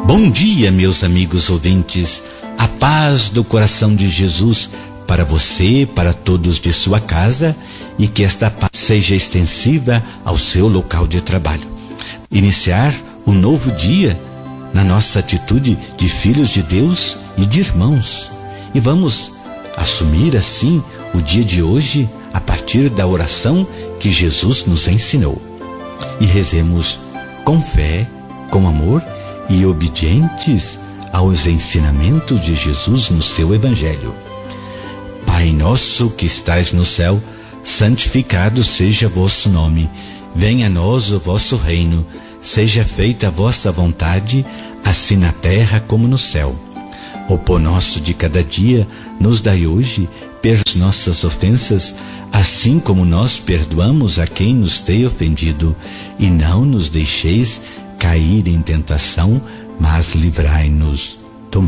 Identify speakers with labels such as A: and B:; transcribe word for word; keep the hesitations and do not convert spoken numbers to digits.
A: Bom dia, meus amigos ouvintes. A paz do coração de Jesus para você, para todos de sua casa, e que esta paz seja extensiva ao seu local de trabalho. Iniciar um novo dia na nossa atitude de filhos de Deus e de irmãos. E vamos assumir assim o dia de hoje a partir da oração que Jesus nos ensinou. E rezemos com fé, com amor e obedientes aos ensinamentos de Jesus no seu Evangelho. Pai nosso que estais no céu, santificado seja vosso nome. Venha a nós o vosso reino. Seja feita a vossa vontade, assim na terra como no céu. O pão nosso de cada dia nos dai hoje, perdoai nossas ofensas, assim como nós perdoamos a quem nos tem ofendido. E não nos deixeis cair em tentação, mas livrai-nos